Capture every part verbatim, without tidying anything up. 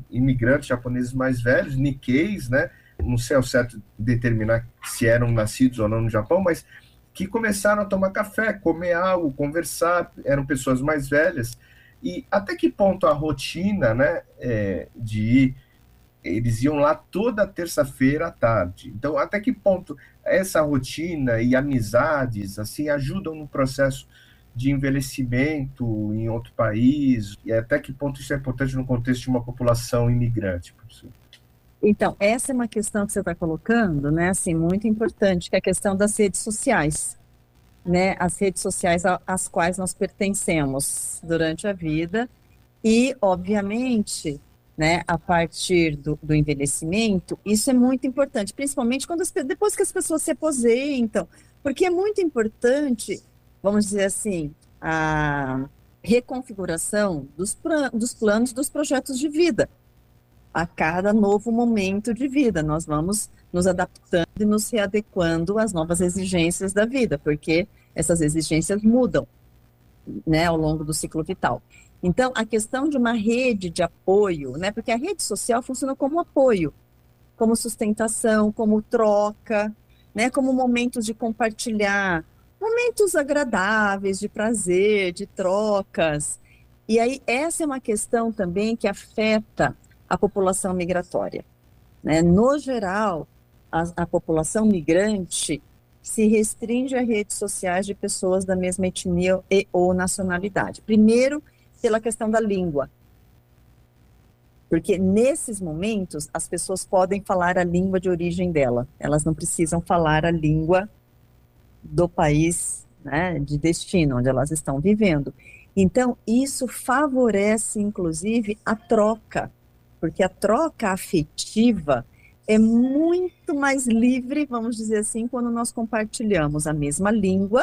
imigrantes japoneses mais velhos, Nikkeis, né? Não sei ao certo determinar se eram nascidos ou não no Japão, mas que começaram a tomar café, comer algo, conversar, eram pessoas mais velhas. E até que ponto a rotina, né, é, de ir, eles iam lá toda terça-feira à tarde. Então, até que ponto essa rotina e amizades assim ajudam no processo de envelhecimento em outro país? E até que ponto isso é importante no contexto de uma população imigrante, professor? Então, essa é uma questão que você está colocando, né, assim, muito importante, que é a questão das redes sociais, né, as redes sociais a- às quais nós pertencemos durante a vida e, obviamente, né, a partir do, do envelhecimento, isso é muito importante, principalmente quando as pe- depois que as pessoas se aposentam, porque é muito importante, vamos dizer assim, a reconfiguração dos, pra- dos planos, dos projetos de vida a cada novo momento de vida. Nós vamos nos adaptando e nos readequando às novas exigências da vida, porque essas exigências mudam, né, ao longo do ciclo vital. Então, a questão de uma rede de apoio, né, porque a rede social funciona como apoio, como sustentação, como troca, né, como momentos de compartilhar, momentos agradáveis, de prazer, de trocas. E aí, essa é uma questão também que afeta a população migratória, né? No geral, a, a população migrante se restringe a redes sociais de pessoas da mesma etnia e ou nacionalidade. Primeiro, pela questão da língua, porque nesses momentos as pessoas podem falar a língua de origem dela, elas não precisam falar a língua do país, né, de destino, onde elas estão vivendo. Então, isso favorece, inclusive, a troca, porque a troca afetiva é muito mais livre, vamos dizer assim, quando nós compartilhamos a mesma língua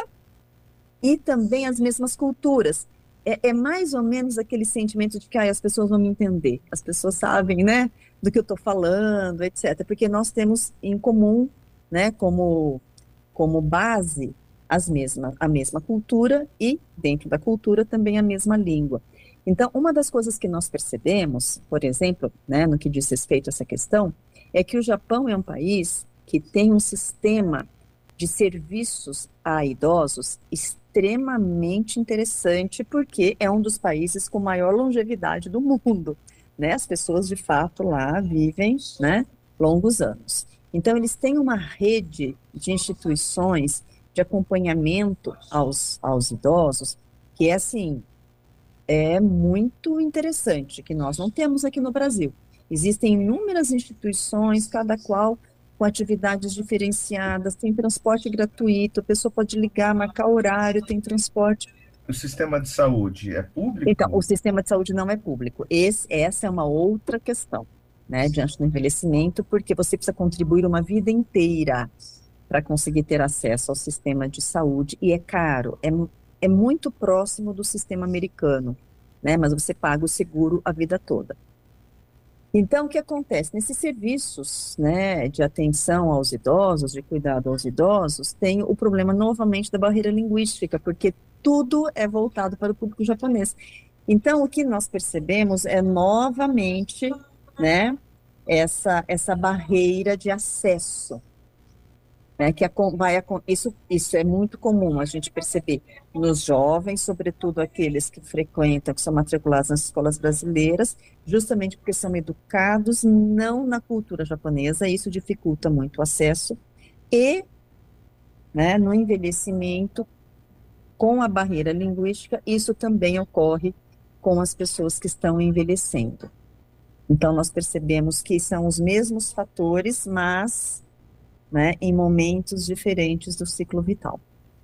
e também as mesmas culturas. É, é mais ou menos aquele sentimento de que ah, as pessoas vão me entender, as pessoas sabem, né, do que eu estou falando, etcétera. Porque nós temos em comum, né, como, como base as mesma, a mesma cultura e, dentro da cultura, também a mesma língua. Então, uma das coisas que nós percebemos, por exemplo, né, no que diz respeito a essa questão, é que o Japão é um país que tem um sistema de serviços a idosos extremamente interessante, porque é um dos países com maior longevidade do mundo, né? As pessoas, de fato, lá vivem, né, longos anos. Então, eles têm uma rede de instituições de acompanhamento aos, aos idosos, que é, assim, é muito interessante, que nós não temos aqui no Brasil. Existem inúmeras instituições, cada qual com atividades diferenciadas, tem transporte gratuito, a pessoa pode ligar, marcar horário, tem transporte. O sistema de saúde é Então, o público? sistema de saúde não é público. Esse, essa é uma outra questão, né, diante do envelhecimento, porque você precisa contribuir uma vida inteira para conseguir ter acesso ao sistema de saúde, e é caro, é, é muito próximo do sistema americano, né, mas você paga o seguro a vida toda. Então, o que acontece? Nesses serviços, né, de atenção aos idosos, de cuidado aos idosos, tem o problema novamente da barreira linguística, porque tudo é voltado para o público japonês. Então, o que nós percebemos é novamente, né, essa, essa barreira de acesso, né, que acon- vai, acon- isso, isso é muito comum a gente perceber nos jovens, sobretudo aqueles que frequentam, que são matriculados nas escolas brasileiras, justamente porque são educados não na cultura japonesa, isso dificulta muito o acesso, e, né, no envelhecimento, com a barreira linguística, isso também ocorre com as pessoas que estão envelhecendo. Então, nós percebemos que são os mesmos fatores, mas, né, em momentos diferentes do ciclo vital.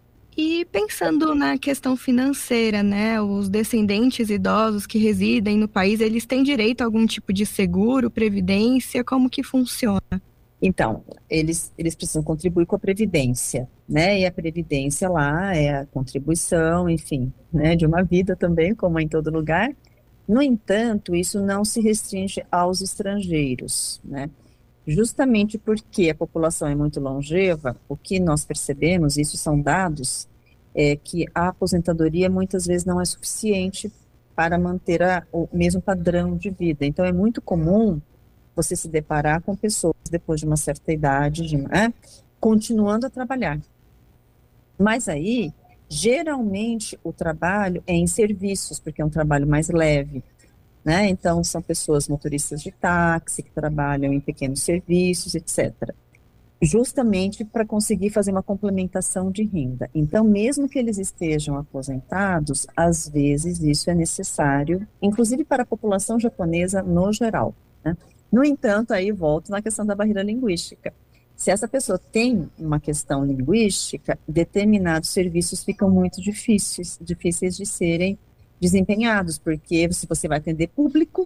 E pensando na questão financeira, né, os descendentes idosos que residem no país, eles têm direito a algum tipo de seguro, previdência, como que funciona? Então, eles, eles precisam contribuir com a Previdência, né? E a Previdência lá é a contribuição, enfim, né, de uma vida também, como em todo lugar. No entanto, isso não se restringe aos estrangeiros, né? Justamente porque a população é muito longeva, o que nós percebemos, isso são dados, é que a aposentadoria muitas vezes não é suficiente para manter a, o mesmo padrão de vida. Então, é muito comum você se deparar com pessoas depois de uma certa idade, de, né, continuando a trabalhar. Mas aí, geralmente, o trabalho é em serviços, porque é um trabalho mais leve, né? Então, são pessoas motoristas de táxi, que trabalham em pequenos serviços, etcétera. Justamente para conseguir fazer uma complementação de renda. Então, mesmo que eles estejam aposentados, às vezes isso é necessário, inclusive para a população japonesa no geral, né? No entanto, aí volto na questão da barreira linguística. Se essa pessoa tem uma questão linguística, determinados serviços ficam muito difíceis, difíceis de serem desempenhados, porque se você vai atender público,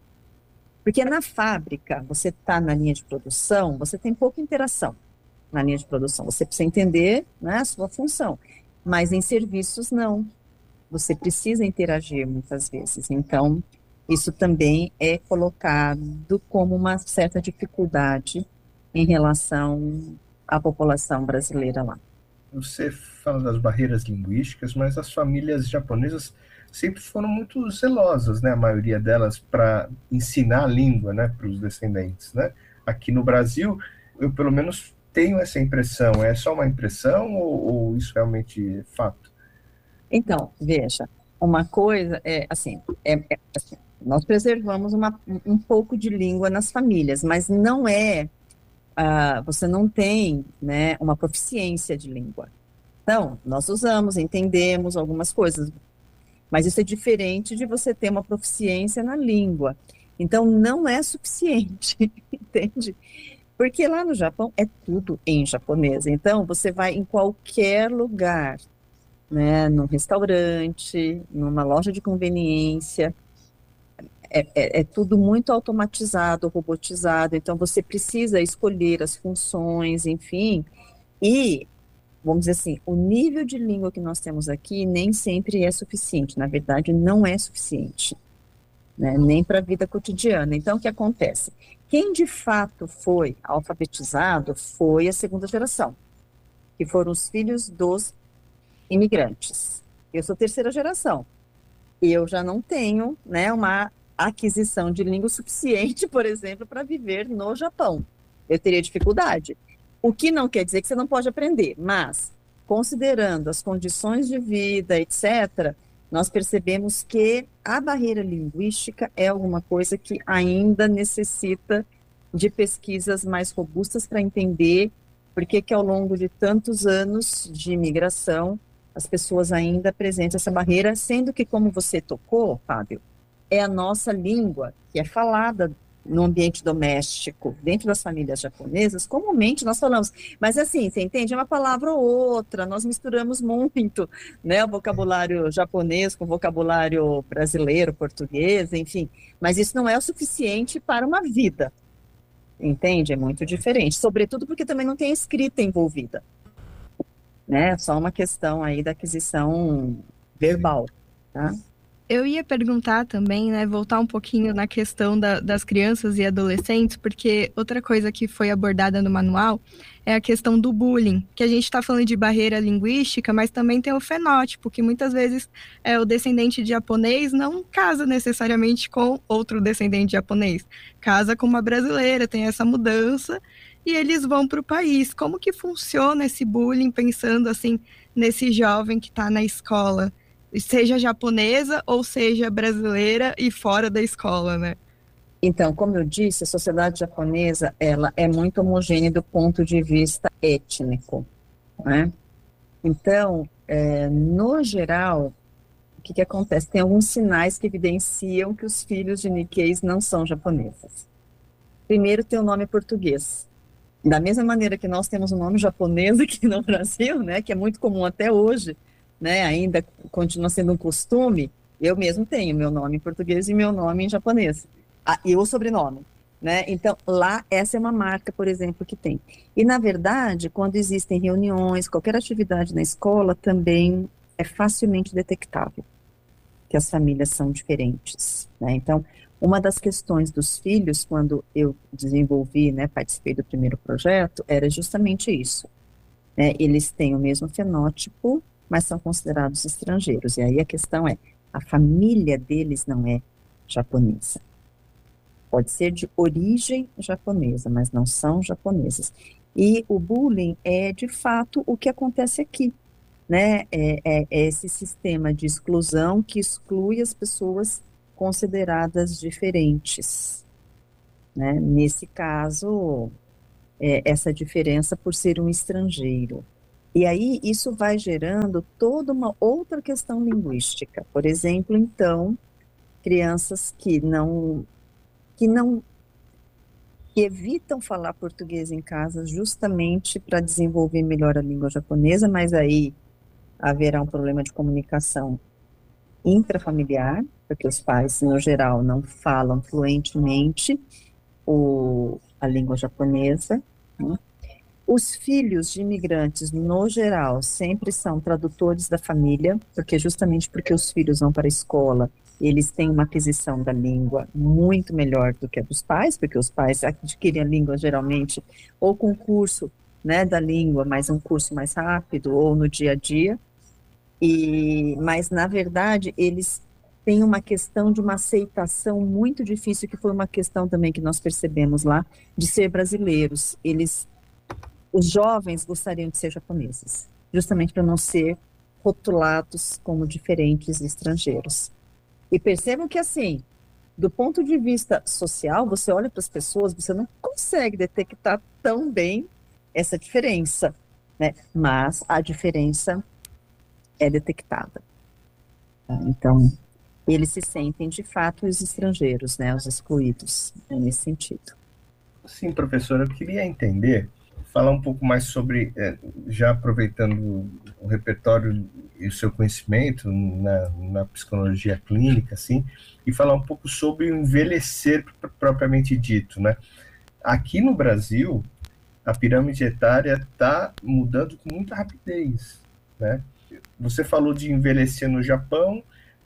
porque na fábrica, você está na linha de produção, você tem pouca interação na linha de produção, você precisa entender, né, a sua função, mas em serviços não, você precisa interagir muitas vezes, então isso também é colocado como uma certa dificuldade em relação à população brasileira lá. Você fala das barreiras linguísticas, mas as famílias japonesas sempre foram muito zelosas, né, a maioria delas, para ensinar a língua, né, para os descendentes, né? Aqui no Brasil, eu pelo menos tenho essa impressão. É só uma impressão ou, ou isso realmente é fato? Então, veja, uma coisa é assim, é, é assim, nós preservamos uma, um pouco de língua nas famílias, mas não é, ah, você não tem, né, uma proficiência de língua. Então, nós usamos, entendemos algumas coisas, mas isso é diferente de você ter uma proficiência na língua. Então, não é suficiente, entende? Porque lá no Japão é tudo em japonês. Então, você vai em qualquer lugar, né, num restaurante, numa loja de conveniência, é, é, é tudo muito automatizado, robotizado. Então, você precisa escolher as funções, enfim, e vamos dizer assim, o nível de língua que nós temos aqui nem sempre é suficiente, na verdade não é suficiente, né, nem para a vida cotidiana. Então, o que acontece? Quem de fato foi alfabetizado foi a segunda geração, que foram os filhos dos imigrantes. Eu sou terceira geração, e eu já não tenho, né, uma aquisição de língua suficiente, por exemplo, para viver no Japão. Eu teria dificuldade. O que não quer dizer que você não pode aprender, mas, considerando as condições de vida, etcétera, nós percebemos que a barreira linguística é alguma coisa que ainda necessita de pesquisas mais robustas para entender por que que ao longo de tantos anos de imigração, as pessoas ainda apresentam essa barreira, sendo que, como você tocou, Fábio, é a nossa língua que é falada no ambiente doméstico, dentro das famílias japonesas, comumente nós falamos, mas assim, você entende, é uma palavra ou outra, nós misturamos muito, né, o vocabulário japonês com o vocabulário brasileiro, português, enfim, mas isso não é o suficiente para uma vida, entende? É muito diferente, sobretudo porque também não tem escrita envolvida, né, é só uma questão aí da aquisição verbal, tá? Eu ia perguntar também, né, voltar um pouquinho na questão da, das crianças e adolescentes, porque outra coisa que foi abordada no manual é a questão do bullying, que a gente está falando de barreira linguística, mas também tem o fenótipo, que muitas vezes é, o descendente de japonês não casa necessariamente com outro descendente de japonês, casa com uma brasileira, tem essa mudança, e eles vão para o país. Como que funciona esse bullying, pensando assim, nesse jovem que está na escola? Seja japonesa ou seja brasileira e fora da escola, né? Então, como eu disse, a sociedade japonesa, ela é muito homogênea do ponto de vista étnico, né? Então, é, no geral, o que que acontece? Tem alguns sinais que evidenciam que os filhos de Nikkeis não são japoneses. Primeiro, tem o nome português. Da mesma maneira que nós temos um nome japonês aqui no Brasil, né, que é muito comum até hoje, né, ainda continua sendo um costume, eu mesmo tenho meu nome em português e meu nome em japonês, ah, e o sobrenome, né, então lá essa é uma marca, por exemplo, que tem. E na verdade, quando existem reuniões, qualquer atividade na escola, também é facilmente detectável que as famílias são diferentes, né, então uma das questões dos filhos, quando eu desenvolvi, né, participei do primeiro projeto, era justamente isso, né, eles têm o mesmo fenótipo, mas são considerados estrangeiros. E aí a questão é, A família deles não é japonesa. Pode ser de origem japonesa, mas não são japoneses. E o bullying é, de fato, o que acontece aqui, né? É, é, é esse sistema de exclusão que exclui as pessoas consideradas diferentes, né? Nesse caso, é, essa diferença por ser um estrangeiro. E aí, isso vai gerando toda uma outra questão linguística. Por exemplo, então, crianças que não, que não, que evitam falar português em casa justamente para desenvolver melhor a língua japonesa, mas aí haverá um problema de comunicação intrafamiliar, porque os pais, no geral, não falam fluentemente o, a língua japonesa, né? Os filhos de imigrantes, no geral, sempre são tradutores da família, porque justamente porque os filhos vão para a escola, eles têm uma aquisição da língua muito melhor do que a dos pais, porque os pais adquirem a língua geralmente ou com curso, né, da língua, mas um curso mais rápido, ou no dia a dia, e, mas, na verdade, eles têm uma questão de uma aceitação muito difícil, que foi uma questão também que nós percebemos lá, de ser brasileiros. Eles Os jovens gostariam de ser japoneses, justamente para não ser rotulados como diferentes e estrangeiros. E percebam que, assim, do ponto de vista social, você olha para as pessoas, você não consegue detectar tão bem essa diferença, né? Mas a diferença é detectada. Tá? Então, eles se sentem, de fato, os estrangeiros, né? Os excluídos, nesse sentido. Sim, professora, eu queria entender, falar um pouco mais sobre, é, já aproveitando o repertório e o seu conhecimento na, na psicologia clínica, assim, e falar um pouco sobre o envelhecer propriamente dito, né? Aqui no Brasil, a pirâmide etária está mudando com muita rapidez, né? Você falou de envelhecer no Japão,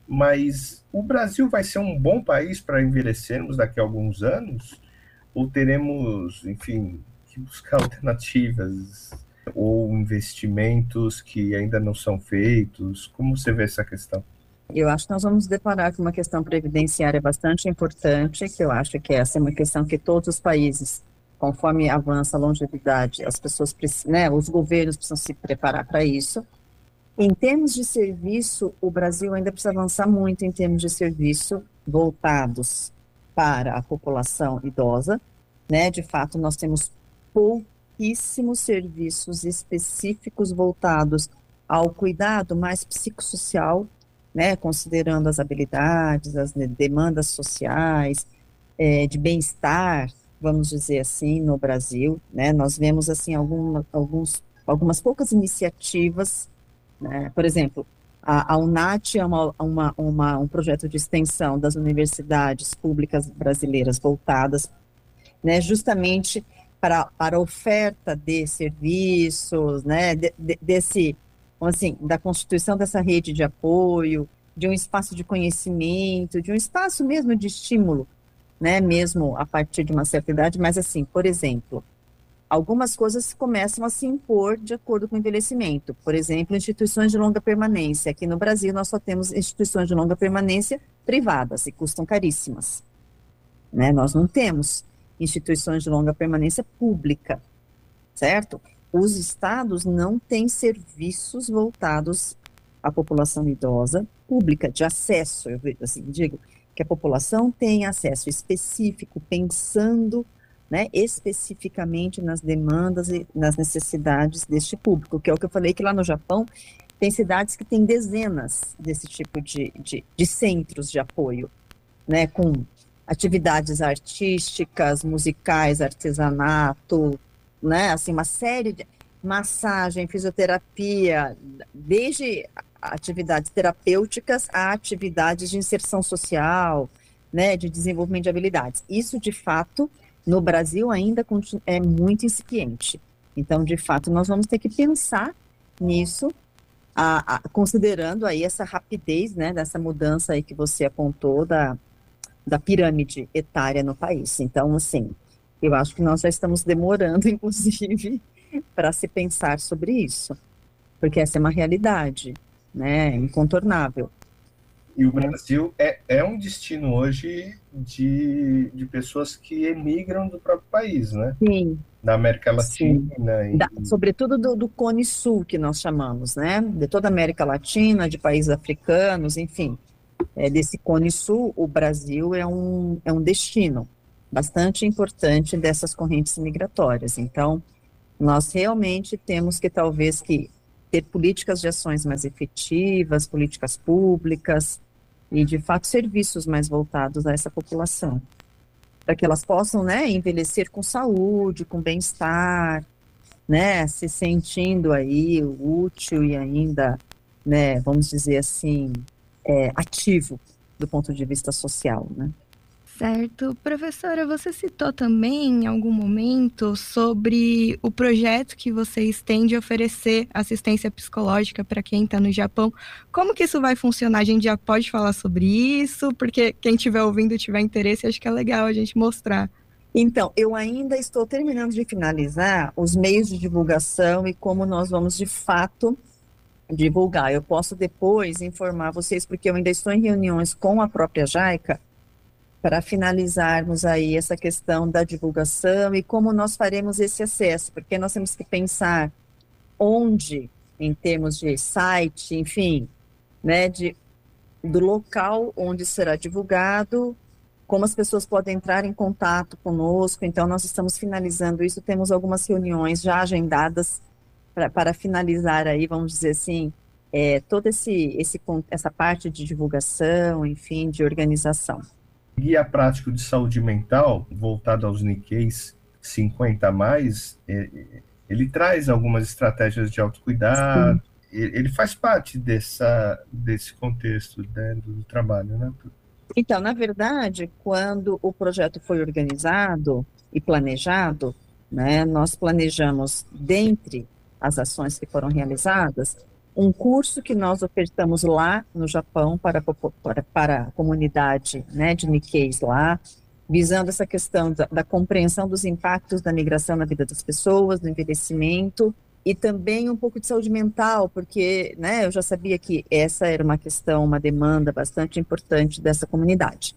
mas o Brasil vai ser um bom país para envelhecermos daqui a alguns anos? Ou teremos, enfim, que buscar alternativas ou investimentos que ainda não são feitos? Como você vê essa questão? Eu acho que nós vamos deparar com uma questão previdenciária bastante importante, que eu acho que essa é uma questão que todos os países, conforme avança a longevidade, as pessoas, né, os governos precisam se preparar para isso. Em termos de serviço, o Brasil ainda precisa avançar muito em termos de serviço voltados para a população idosa, né? De fato, nós temos pouquíssimos serviços específicos voltados ao cuidado mais psicossocial, né? Considerando as habilidades, as demandas sociais, é, de bem-estar, vamos dizer assim, no Brasil, né? Nós vemos, assim, alguma, alguns, algumas poucas iniciativas, né? Por exemplo, a, a UNAT é uma, uma, uma, um projeto de extensão das universidades públicas brasileiras voltadas, né, justamente para, para a oferta de serviços, né, de, de, desse, assim, da constituição dessa rede de apoio, de um espaço de conhecimento, de um espaço mesmo de estímulo, né, mesmo a partir de uma certa idade, mas assim, por exemplo, algumas coisas começam a se impor de acordo com o envelhecimento. Por exemplo, instituições de longa permanência. Aqui no Brasil, nós só temos instituições de longa permanência privadas e custam caríssimas, né? Nós não temos instituições de longa permanência pública, certo? Os estados não têm serviços voltados à população idosa pública, de acesso, eu assim, digo, que a população tem acesso específico, pensando, né, especificamente nas demandas e nas necessidades deste público, que é o que eu falei, que lá no Japão tem cidades que têm dezenas desse tipo de, de, de centros de apoio, né, com atividades artísticas, musicais, artesanato, né, assim, uma série de massagem, fisioterapia, desde atividades terapêuticas a atividades de inserção social, né, de desenvolvimento de habilidades. Isso, de fato, no Brasil ainda é muito incipiente. Então, de fato, nós vamos ter que pensar nisso, a, a, considerando aí essa rapidez, né, dessa mudança aí que você apontou da, da pirâmide etária no país. Então, assim, eu acho que nós já estamos demorando, inclusive, para se pensar sobre isso, porque essa é uma realidade, né, incontornável. E o Brasil é, é um destino hoje de, de pessoas que emigram do próprio país, né? Sim, Da América sim. Latina. E... Da, sobretudo do, do Cone Sul, que nós chamamos, né? De toda a América Latina, de países africanos, enfim. É, desse Cone Sul, o Brasil é um, é um destino bastante importante dessas correntes migratórias. Então, nós realmente temos que, talvez, que ter políticas de ações mais efetivas, políticas públicas e, de fato, serviços mais voltados a essa população, para que elas possam, né, envelhecer com saúde, com bem-estar, né, se sentindo aí útil e ainda, né, vamos dizer assim, é, ativo do ponto de vista social, né. Certo. Professora, você citou também em algum momento sobre o projeto que vocês têm de oferecer assistência psicológica para quem está no Japão. Como que isso vai funcionar? A gente já pode falar sobre isso? Porque quem estiver ouvindo e tiver interesse, acho que é legal a gente mostrar. Então, eu ainda estou terminando de finalizar os meios de divulgação e como nós vamos, de fato, divulgar. Eu posso depois informar vocês, porque eu ainda estou em reuniões com a própria JICA, para finalizarmos aí essa questão da divulgação e como nós faremos esse acesso, porque nós temos que pensar onde, em termos de site, enfim, né, de, do local onde será divulgado, como as pessoas podem entrar em contato conosco. Então, nós estamos finalizando isso, temos algumas reuniões já agendadas pra, para finalizar aí, vamos dizer assim, é, toda esse, esse, essa parte de divulgação, enfim, de organização. Guia prático de saúde mental, voltado aos Nikkeis cinquenta a mais, ele traz algumas estratégias de autocuidado. Sim. Ele faz parte dessa, desse contexto, né, do trabalho, né? Então, na verdade, quando o projeto foi organizado e planejado, né, nós planejamos, dentre as ações que foram realizadas, um curso que nós ofertamos lá no Japão para, para, para a comunidade, né, de Nikkeis lá, visando essa questão da, da compreensão dos impactos da migração na vida das pessoas, do envelhecimento, e também um pouco de saúde mental, porque, né, eu já sabia que essa era uma questão, uma demanda bastante importante dessa comunidade.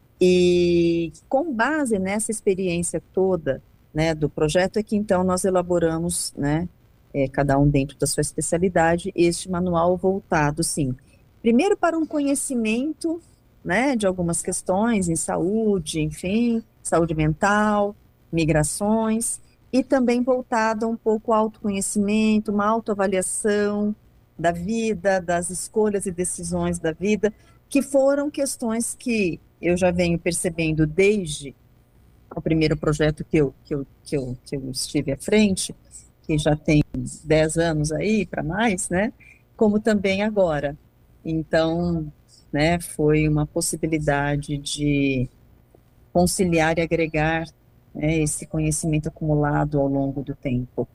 E com base nessa experiência toda, né, do projeto, é que então nós elaboramos, né, É, cada um dentro da sua especialidade, este manual voltado, sim, primeiro para um conhecimento, né, de algumas questões em saúde, enfim, saúde mental, migrações, e também voltado um pouco ao autoconhecimento, uma autoavaliação da vida, das escolhas e decisões da vida, que foram questões que eu já venho percebendo desde o primeiro projeto que eu, que eu, que eu, que eu estive à frente, que já tem dez anos aí para mais, né, como também agora. Então, né, foi uma possibilidade de conciliar e agregar, né, esse conhecimento acumulado ao longo do tempo.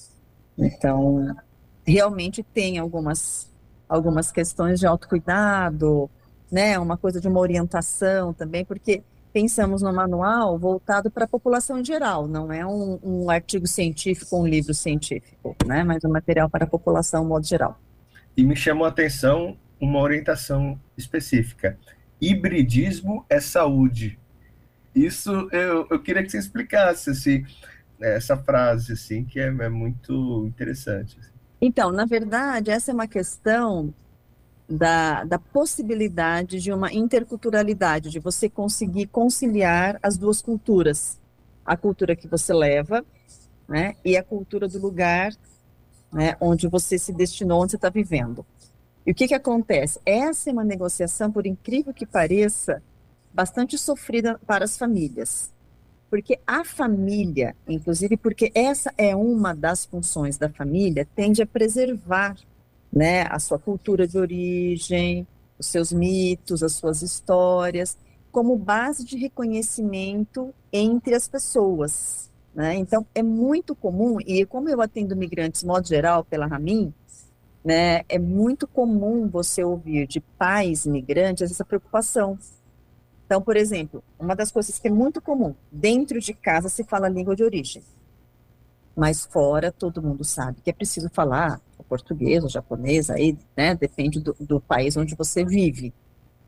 Então, realmente tem algumas, algumas questões de autocuidado, né, uma coisa de uma orientação também, porque pensamos no manual voltado para a população em geral, não é um, um artigo científico, um livro científico, né, mas um material para a população, no modo geral. E me chamou a atenção uma orientação específica. Hibridismo é saúde. Isso eu, eu queria que você explicasse assim, essa frase, assim, que é, é muito interessante. Assim. Então, na verdade, essa é uma questão Da, da possibilidade de uma interculturalidade, de você conseguir conciliar as duas culturas, a cultura que você leva, né, e a cultura do lugar, né, onde você se destinou, onde você está vivendo. E o que que acontece? Essa é uma negociação, por incrível que pareça, bastante sofrida para as famílias, porque a família, inclusive porque essa é uma das funções da família, tende a preservar, né, a sua cultura de origem, os seus mitos, as suas histórias, como base de reconhecimento entre as pessoas, né? Então, é muito comum, e como eu atendo migrantes, de modo geral, pela Ramin, né, é muito comum você ouvir de pais migrantes essa preocupação. Então, por exemplo, uma das coisas que é muito comum, dentro de casa se fala a língua de origem, mas fora todo mundo sabe que é preciso falar o português, o japonês, aí, né, depende do, do país onde você vive.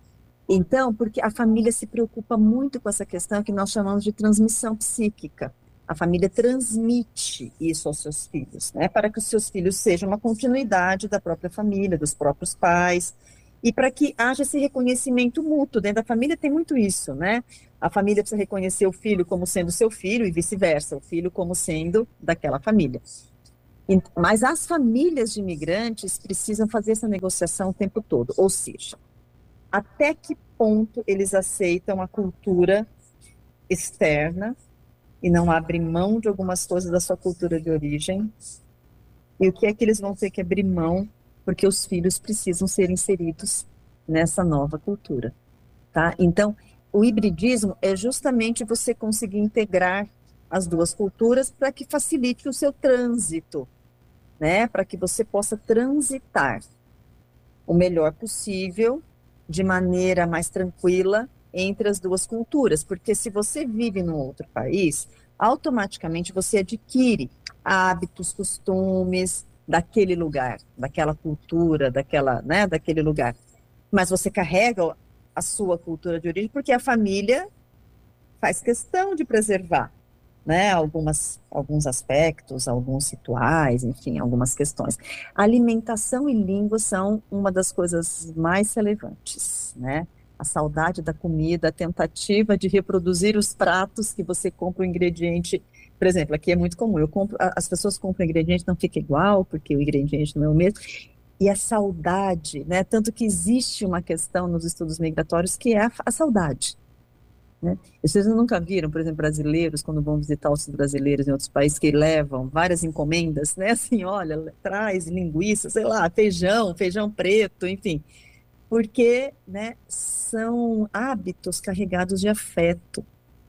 Então, porque a família se preocupa muito com essa questão que nós chamamos de transmissão psíquica. A família transmite isso aos seus filhos, né, para que os seus filhos sejam uma continuidade da própria família, dos próprios pais, e para que haja esse reconhecimento mútuo. Dentro da família tem muito isso, né? A família precisa reconhecer o filho como sendo seu filho e vice-versa, o filho como sendo daquela família. Mas as famílias de imigrantes precisam fazer essa negociação o tempo todo, ou seja, até que ponto eles aceitam a cultura externa e não abrem mão de algumas coisas da sua cultura de origem, e o que é que eles vão ter que abrir mão, porque os filhos precisam ser inseridos nessa nova cultura, tá? Então, o hibridismo é justamente você conseguir integrar as duas culturas para que facilite o seu trânsito, né? Para que você possa transitar o melhor possível, de maneira mais tranquila, entre as duas culturas, porque se você vive num outro país, automaticamente você adquire hábitos, costumes daquele lugar, daquela cultura, daquela, né, daquele lugar. Mas você carrega a sua cultura de origem porque a família faz questão de preservar, né, algumas, alguns aspectos, alguns rituais, enfim, algumas questões. Alimentação e língua são uma das coisas mais relevantes, né? A saudade da comida, a tentativa de reproduzir os pratos que você compra o ingrediente. Por exemplo, aqui é muito comum, eu compro, as pessoas compram o ingrediente, não fica igual, porque o ingrediente não é o mesmo. E a saudade, né? Tanto que existe uma questão nos estudos migratórios que é a, a saudade. Né? Vocês nunca viram, por exemplo, brasileiros, quando vão visitar os brasileiros em outros países, que levam várias encomendas, né? Assim, olha, traz linguiça, sei lá, feijão, feijão preto, enfim. Porque, né, são hábitos carregados de afeto,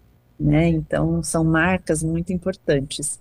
né? Então, são marcas muito importantes.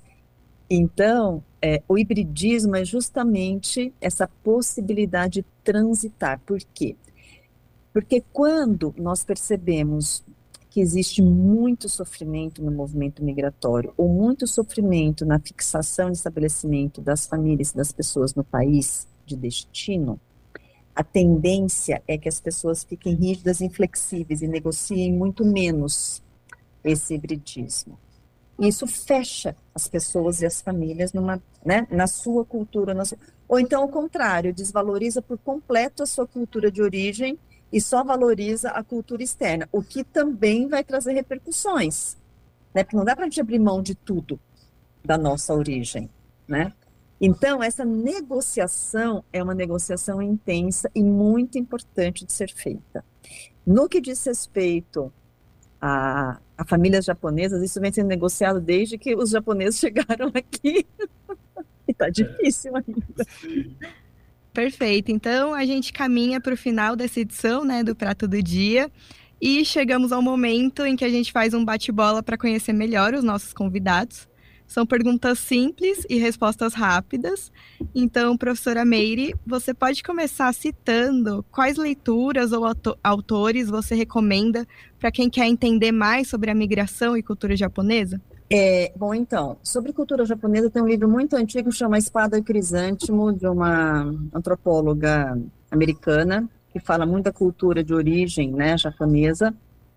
Então, é, o hibridismo é justamente essa possibilidade de transitar. Por quê? Porque quando nós percebemos que existe muito sofrimento no movimento migratório, ou muito sofrimento na fixação e estabelecimento das famílias e das pessoas no país de destino, a tendência é que as pessoas fiquem rígidas e inflexíveis e negociem muito menos esse hibridismo. Isso fecha as pessoas e as famílias numa, né, na sua cultura, na sua... ou então, ao contrário, desvaloriza por completo a sua cultura de origem e só valoriza a cultura externa, o que também vai trazer repercussões, né? Porque não dá para a gente abrir mão de tudo da nossa origem, né? Então, essa negociação é uma negociação intensa e muito importante de ser feita. No que diz respeito a, a famílias japonesas, isso vem sendo negociado desde que os japoneses chegaram aqui, e está difícil ainda. Perfeito, então a gente caminha para o final dessa edição, né, do Prato do Dia, e chegamos ao momento em que a gente faz um bate-bola para conhecer melhor os nossos convidados. São perguntas simples e respostas rápidas. Então, professora Meire, você pode começar citando quais leituras ou autores você recomenda para quem quer entender mais sobre a migração e cultura japonesa? É, bom, então, sobre cultura japonesa tem um livro muito antigo que chama Espada e Crisântemo, de uma antropóloga americana, que fala muito da cultura de origem, né, japonesa.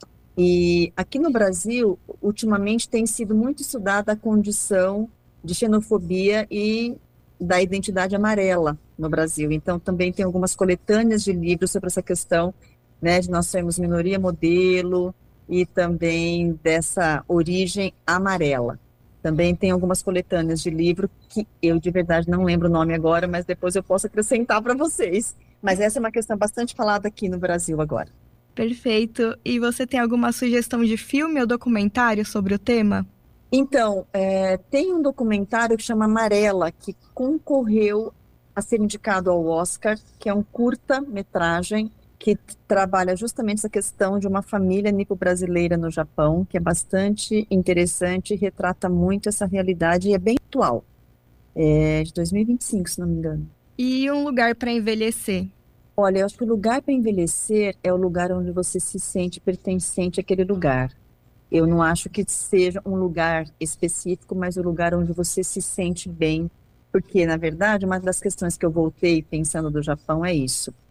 E aqui no Brasil, ultimamente tem sido muito estudada a condição de xenofobia e da identidade amarela no Brasil. Então, também tem algumas coletâneas de livros sobre essa questão, né, de nós sermos minoria modelo, e também dessa origem amarela. Também tem algumas coletâneas de livro que eu de verdade não lembro o nome agora, mas depois eu posso acrescentar para vocês. Mas essa é uma questão bastante falada aqui no Brasil agora. Perfeito. E você tem alguma sugestão de filme ou documentário sobre o tema? Então, é, tem um documentário que chama Amarela, que concorreu a ser indicado ao Oscar, que é um curta-metragem que trabalha justamente essa questão de uma família nipo-brasileira no Japão, que é bastante interessante e retrata muito essa realidade e é bem atual. É de dois mil e vinte e cinco, se não me engano. E um lugar para envelhecer? Olha, eu acho que o lugar para envelhecer é o lugar onde você se sente pertencente àquele lugar. Eu não acho que seja um lugar específico, mas o lugar onde você se sente bem, porque, na verdade, uma das questões que eu voltei pensando do Japão é isso.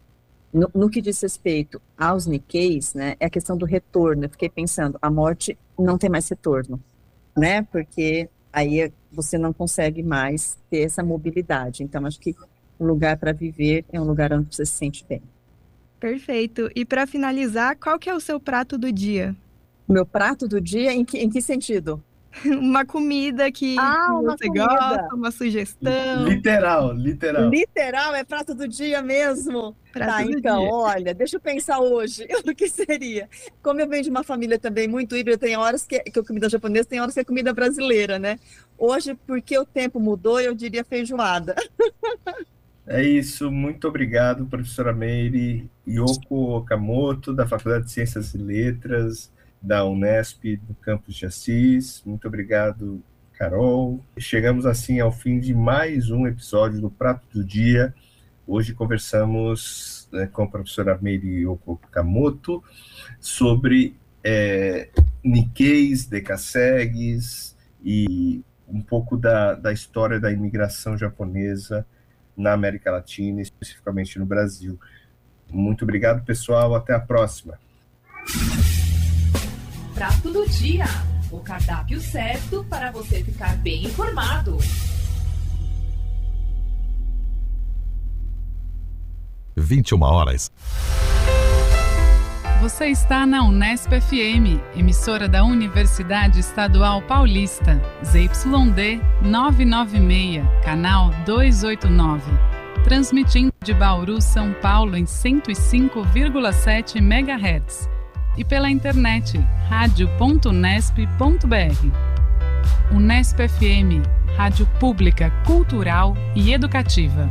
no, no que diz respeito aos Nikkeis, né, é a questão do retorno. Eu fiquei pensando, a morte não tem mais retorno, né, porque aí você não consegue mais ter essa mobilidade. Então, acho que o lugar para viver é um lugar onde você se sente bem. Perfeito. E para finalizar, qual que é o seu prato do dia? O meu prato do dia, em que, em que sentido? Uma comida que Ah, uma você comida. gosta, uma sugestão. Literal, literal. Literal, é prato do dia mesmo? Prato Tá, do então, dia. olha, deixa eu pensar hoje o que seria. Como eu venho de uma família também muito híbrida, tem horas que, que a comida japonesa, tem horas que é comida brasileira, né? Hoje, porque o tempo mudou, eu diria feijoada. É isso, muito obrigado, professora Meire Yoko Okamoto, da Faculdade de Ciências e Letras, da Unesp, do campus de Assis. Muito obrigado, Carol. Chegamos assim ao fim de mais um episódio do Prato do Dia. Hoje conversamos, né, com a professora Meire Yoko Okamoto sobre é, Nikkeis, decassegues e um pouco da, da história da imigração japonesa na América Latina, especificamente no Brasil. Muito obrigado, pessoal. Até a próxima. Prato do Dia, o cardápio certo para você ficar bem informado. vinte e uma horas. Você está na Unesp F M, emissora da Universidade Estadual Paulista, Z Y D novecentos e noventa e seis, canal duzentos e oitenta e nove. Transmitindo de Bauru, São Paulo em cento e cinco vírgula sete megahertz. E pela internet, rádio ponto unesp ponto b r. Unesp F M, rádio pública, cultural e educativa.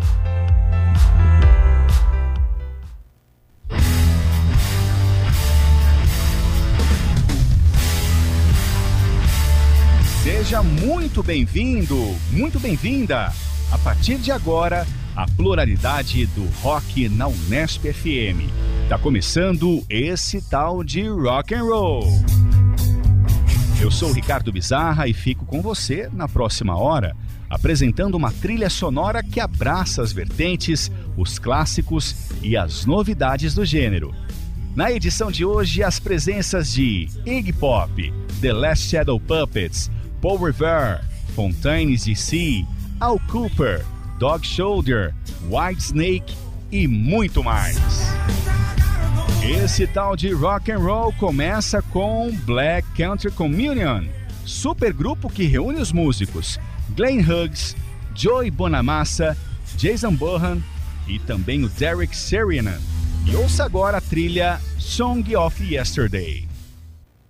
Seja muito bem-vindo, muito bem-vinda. A partir de agora, a pluralidade do rock na Unesp F M. Tá começando esse tal de rock and roll. Eu sou o Ricardo Bizarra e fico com você na próxima hora, apresentando uma trilha sonora que abraça as vertentes, os clássicos e as novidades do gênero. Na edição de hoje, as presenças de Iggy Pop, The Last Shadow Puppets, Paul Revere, Fontaines D C, Al Kooper, Dog Shoulder, Whitesnake e muito mais. Esse tal de rock and roll começa com Black Country Communion, supergrupo que reúne os músicos Glenn Hughes, Joey Bonamassa, Jason Bohan e também o Derek Sarianen. E ouça agora a trilha Song of Yesterday.